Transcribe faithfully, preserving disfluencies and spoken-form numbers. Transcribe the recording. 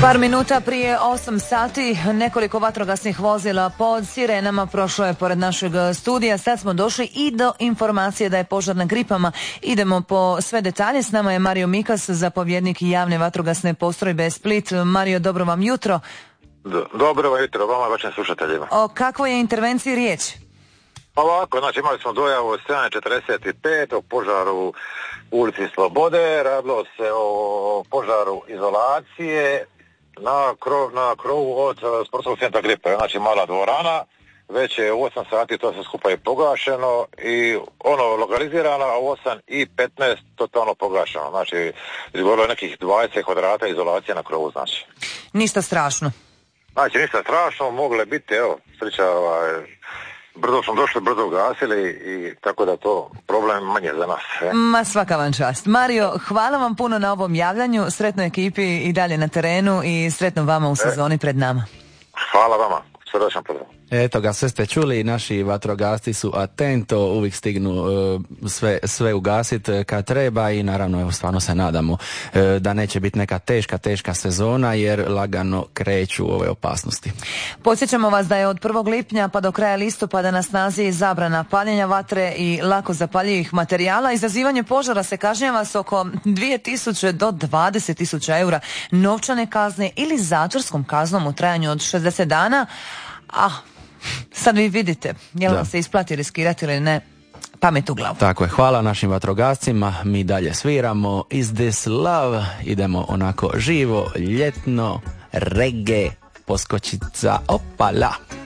Par minuta prije osam sati nekoliko vatrogasnih vozila pod sirenama prošlo je pored našeg studija. Sad smo došli i do informacije da je požar na Gripama. Idemo po sve detalje. S nama je Mario Mikas, zapovjednik javne vatrogasne postrojbe Split. Mario, dobro vam jutro. Do, dobro vam jutro, vama i vašim slušateljima. O kakvoj je intervenciji riječ? Ovako, znači imali smo dojavu od sedam četrdeset pet o požaru u ulici Slobode. Radilo se o požaru izolacije na, krov, na krovu od sportskog centra Gripe, znači mala dvorana. Već je u osam sati to se skupa je pogašeno i ono lokalizirano, a u osam i petnaest totalno pogašeno. Znači izgorilo je nekih dvadeset kvadrata izolacije na krovu, znači. Ništa strašno. Znači ništa strašno, mogle biti, evo, sreća, ovaj, brzo smo došli, brzo ugasili i tako da to problem manje za nas. Je. Ma svaka vam čast. Mario, hvala vam puno na ovom javljanju, sretno ekipi i dalje na terenu i sretno vama u sezoni e. pred nama. Hvala vama, srdačan pozdrav. Eto ga, sve ste čuli, naši vatrogasci su atento, uvijek stignu uh, sve, sve ugasiti kad treba i naravno evo stvarno se nadamo uh, da neće biti neka teška, teška sezona jer lagano kreću ove opasnosti. Podsjećamo vas da je od prvog lipnja pa do kraja listopada na snazi zabrana paljenja vatre i lako zapaljivih materijala. Izazivanje požara se kažnjava s oko dvije tisuće do dvadeset tisuća eura novčane kazne ili zatvorskom kaznom u trajanju od šezdeset dana. Ah, sad vi vidite, je li vam se isplati riskirati ili ne, pamet u glavu. Tako je, hvala našim vatrogascima, mi dalje sviramo Is This Love, idemo onako živo, ljetno, reggae, poskočica, opala.